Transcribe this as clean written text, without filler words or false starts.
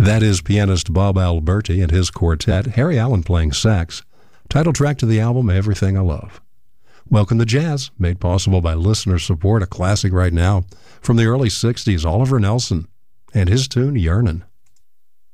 That is pianist Bob Alberti and his quartet, Harry Allen playing sax. Title track to the album, Everything I Love. Welcome to Jazz, made possible by listener support, a classic right now. From the early 60s, Oliver Nelson and his tune, Yearnin'.